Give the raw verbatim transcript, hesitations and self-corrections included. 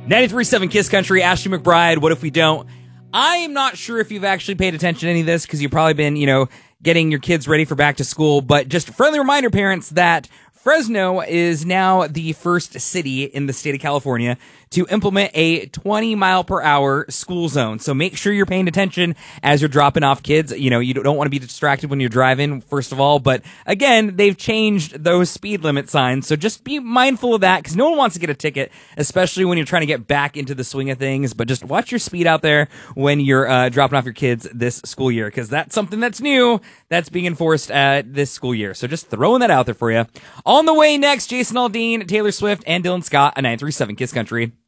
ninety-three point seven Kiss Country, Ashley McBride, What If We Don't? I am not sure if you've actually paid attention to any of this because you've probably been, you know, getting your kids ready for back to school, but just a friendly reminder, parents, that Fresno is now the first city in the state of California to implement a twenty mile per hour school zone. So make sure you're paying attention as you're dropping off kids. You know, you don't want to be distracted when you're driving, first of all. But again, they've changed those speed limit signs. So just be mindful of that because no one wants to get a ticket, especially when you're trying to get back into the swing of things. But just watch your speed out there when you're uh, dropping off your kids this school year because that's something that's new that's being enforced uh, this school year. So just throwing that out there for you. On the way next, Jason Aldean, Taylor Swift, and Dylan Scott on nine three seven Kiss Country.